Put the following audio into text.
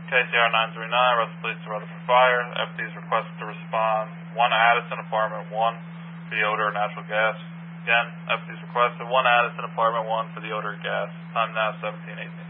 KCR 939, Russell Police to Rutherford Fire. FD's requested to respond 1 Addison, apartment 1 for the odor of natural gas. Again, FD's requested 1 Addison, apartment 1 for the odor of gas. Time now 17:18.